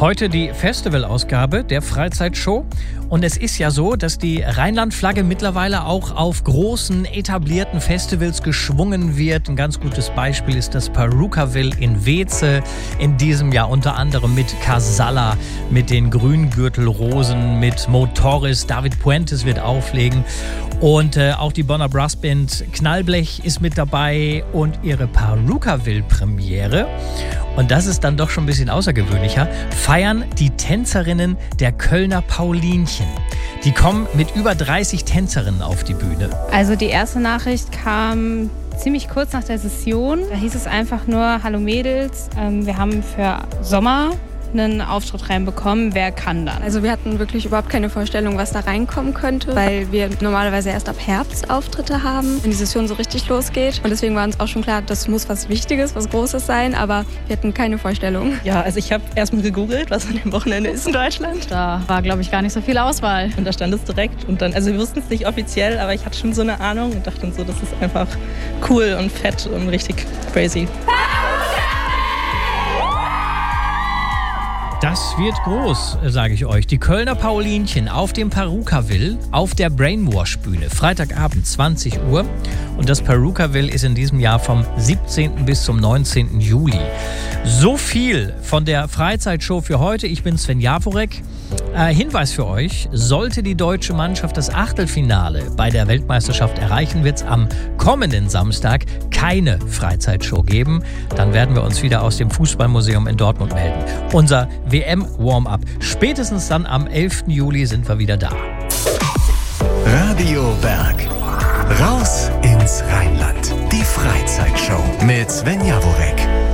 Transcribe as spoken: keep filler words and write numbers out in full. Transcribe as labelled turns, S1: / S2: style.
S1: Heute die Festivalausgabe der Freizeitshow. Und es ist ja so, dass die Rheinland-Flagge mittlerweile auch auf großen, etablierten Festivals geschwungen wird. Ein ganz gutes Beispiel ist das Perukaville in Weeze. In diesem Jahr unter anderem mit Casalla, mit den Grüngürtelrosen, mit Mo Torres, David Puentes wird auflegen. Und äh, auch die Bonner Brassband Knallblech ist mit dabei und ihre Perukaville-Premiere. Und das ist dann doch schon ein bisschen außergewöhnlicher, feiern die Tänzerinnen der Kölner Paulinchen. Die kommen mit über dreißig Tänzerinnen auf die Bühne.
S2: Also die erste Nachricht kam ziemlich kurz nach der Session. Da hieß es einfach nur, hallo Mädels, ähm, wir haben für Sommer einen Auftritt reinbekommen, wer kann dann?
S3: Also wir hatten wirklich überhaupt keine Vorstellung, was da reinkommen könnte, weil wir normalerweise erst ab Herbst Auftritte haben, wenn die Session so richtig losgeht. Und deswegen war uns auch schon klar, das muss was Wichtiges, was Großes sein, aber wir hatten keine Vorstellung.
S4: Ja, also ich habe erstmal gegoogelt, was an dem Wochenende ist in Deutschland.
S2: Da war, glaube ich, gar nicht so viel Auswahl.
S4: Und da stand es direkt. Und dann, also wir wussten es nicht offiziell, aber ich hatte schon so eine Ahnung und dachte so, das ist einfach cool und fett und richtig crazy.
S1: Das wird groß, sage ich euch. Die Kölner Paulinchen auf dem Perukaville, auf der Brainwash-Bühne. Freitagabend, zwanzig Uhr. Und das Perukaville ist in diesem Jahr vom siebzehnten bis zum neunzehnten Juli. So viel von der Freizeitshow für heute. Ich bin Sven Jaworek. Äh, Hinweis für euch, sollte die deutsche Mannschaft das Achtelfinale bei der Weltmeisterschaft erreichen, wird es am kommenden Samstag keine Freizeitshow geben. Dann werden wir uns wieder aus dem Fußballmuseum in Dortmund melden. Unser W M-Warm-up. Spätestens dann am elften Juli sind wir wieder da.
S5: Radio Berg. Raus ins Rheinland. Die Freizeitshow mit Sven Jaworek.